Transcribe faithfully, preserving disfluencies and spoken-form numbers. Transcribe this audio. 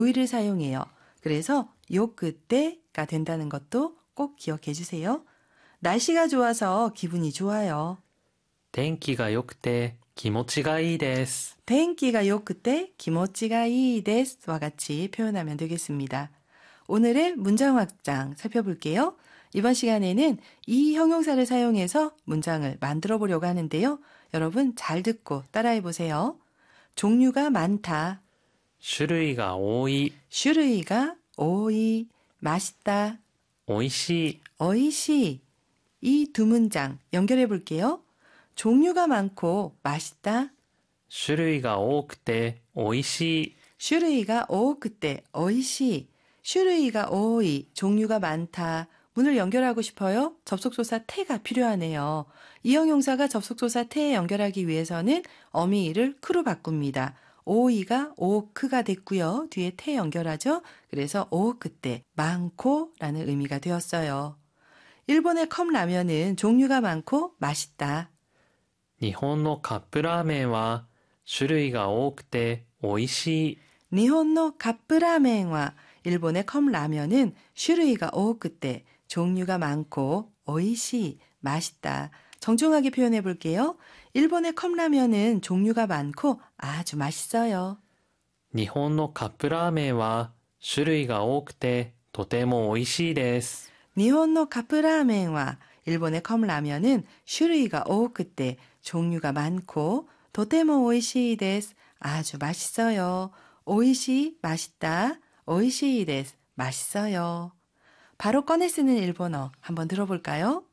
오이를 사용해요. 그래서 요크때가 된다는 것도 꼭 기억해 주세요. 날씨가 좋아서 기분이 좋아요. 天気が良くて気持ちがいいです。 天気가 요크때 기모찌가 이데스와 같이 표현하면 되겠습니다. 오늘의 문장 확장 살펴볼게요. 이번 시간에는 이 형용사를 사용해서 문장을 만들어 보려고 하는데요. 여러분 잘 듣고 따라해 보세요. 종류가 많다. 種類が多い、 슈르이가 오이, 맛있다, 美味しい、 어이시. 이 두 문장 연결해 볼게요. 종류가 많고 맛있다. 種類が多くて美味しい、 슈르이가 오크때 어이시. 슈르이가 오이. 종류가 많다. 문을 연결하고 싶어요? 접속조사 태가 필요하네요. 이 형용사가 접속조사 태에 연결하기 위해서는 어미를 크로 바꿉니다. 오이가 오크가 됐고요. 뒤에 태 연결하죠. 그래서 오크때 많고 라는 의미가 되었어요. 일본의 컵라면은 종류가 많고 맛있다. 日本のカップラーメンは種類が多くて美味しい。 니혼노 카프라멘과 일본의 컵라면은 슈르이가 오크때 종류가 많고 오이시 맛있다. 정중하게 표현해 볼게요. 일본의 컵라면은 종류가 많고 아주 맛있어요. 日本のカップラーメンは種類が多くてとても美味しいです。 니혼노 카프라멘과 일본의 컵라면은 슈르이가 오크때 종류가 많고 도테모 오이시 데스 아주 맛있어요. 오이시 맛있다. 오이시 데스 맛있어요. 바로 꺼내 쓰는 일본어 한번 들어볼까요?